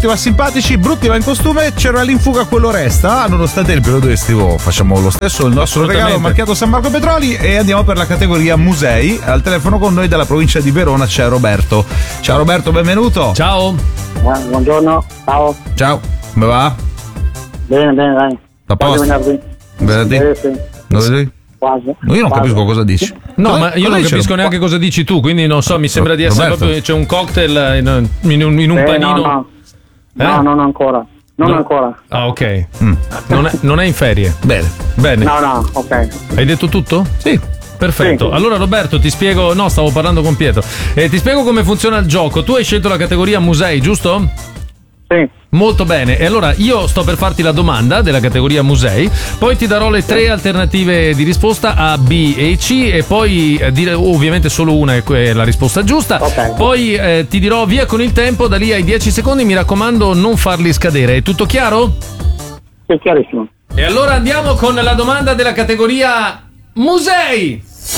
forti ma simpatici, brutti ma in costume, c'era l'infuga quello resta, nonostante il periodo estivo facciamo lo stesso il nostro regalo marchiato San Marco Petroli e andiamo per la categoria musei. Al telefono con noi dalla provincia di Verona c'è Roberto. Ciao Roberto, benvenuto. Ciao. Buongiorno, ciao. Ciao, come va? Bene, dai. A posto? Venerdì? Venerdì? Quasi. Io non capisco cosa dici. No, ma io non capisco neanche cosa dici tu, quindi non so, mi sembra di essere Roberto. proprio. C'è un cocktail in un panino. No, non ancora. Non ancora. Ah, ok. Non è in ferie. Bene. No, ok. Hai detto tutto? Sì. Perfetto. Sì. Allora Roberto, ti spiego. No, stavo parlando con Pietro. Ti spiego come funziona il gioco. Tu hai scelto la categoria musei, giusto? Sì. Molto bene, e allora io sto per farti la domanda della categoria musei, poi ti darò le 3 alternative di risposta A, B e C e poi dire ovviamente solo una è la risposta giusta. Ok. Poi ti dirò via con il tempo, da lì ai 10 secondi, mi raccomando non farli scadere. È tutto chiaro? Sì, chiarissimo. E allora andiamo con la domanda della categoria musei.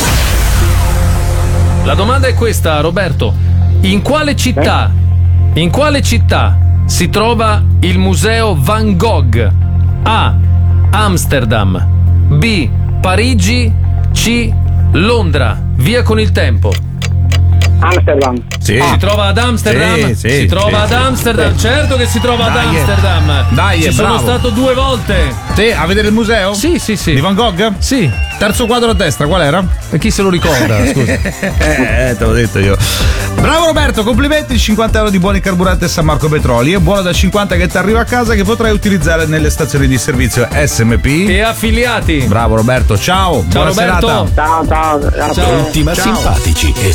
La domanda è questa, Roberto: in quale città si trova il museo Van Gogh? A. Amsterdam, B. Parigi, C. Londra. Via con il tempo. Amsterdam. Sì. Si trova ad Amsterdam? Sì, si trova ad Amsterdam, certo che si trova ad Amsterdam. Dai, ci sono bravo. stato 2 volte. Sì, a vedere il museo? Sì. Di Van Gogh? Sì. Terzo quadro a destra, qual era? E chi se lo ricorda, scusa? Te l'ho detto io. Bravo Roberto, complimenti, 50 euro di buoni carburante San Marco Petroli. È buono da 50 che ti arriva a casa, che potrai utilizzare nelle stazioni di servizio SMP e affiliati. Bravo Roberto, ciao. Ciao Buona Roberto. serata. Ciao. Pronti ma simpatici e